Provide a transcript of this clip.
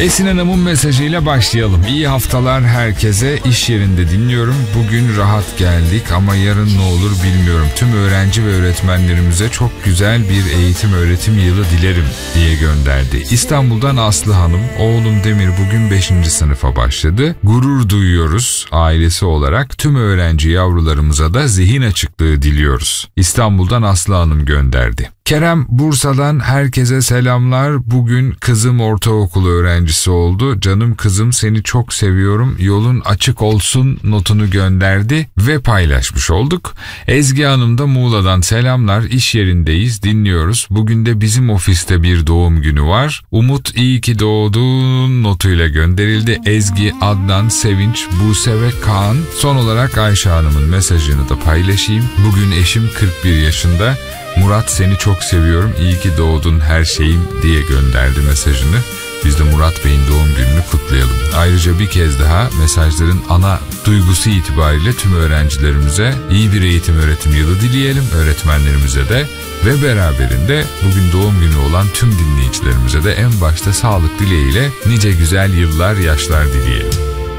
Esin Hanım'ın mesajıyla başlayalım. İyi haftalar herkese. İş yerinde dinliyorum. Bugün rahat geldik ama yarın ne olur bilmiyorum. Tüm öğrenci ve öğretmenlerimize çok güzel bir eğitim öğretim yılı dilerim diye gönderdi. İstanbul'dan Aslı Hanım. Oğlum Demir bugün 5. sınıfa başladı. Gurur duyuyoruz ailesi olarak. Tüm öğrenci yavrularımıza da zihin açıklığı diliyoruz. İstanbul'dan Aslı Hanım gönderdi. Kerem Bursa'dan herkese selamlar. Bugün kızım ortaokulu öğrencisi oldu. Canım kızım seni çok seviyorum. Yolun açık olsun notunu gönderdi ve paylaşmış olduk. Ezgi Hanım da Muğla'dan selamlar. İş yerindeyiz, dinliyoruz. Bugün de bizim ofiste bir doğum günü var. Umut iyi ki doğdun notuyla gönderildi. Ezgi, Adnan, Sevinç, Buse ve Kaan. Son olarak Ayşe Hanım'ın mesajını da paylaşayım. Bugün eşim 41 yaşında. Murat seni çok seviyorum, iyi ki doğdun her şeyim diye gönderdi mesajını. Biz de Murat Bey'in doğum gününü kutlayalım. Ayrıca bir kez daha mesajların ana duygusu itibariyle tüm öğrencilerimize iyi bir eğitim öğretim yılı dileyelim, öğretmenlerimize de ve beraberinde bugün doğum günü olan tüm dinleyicilerimize de en başta sağlık dileğiyle nice güzel yıllar, yaşlar dileyelim.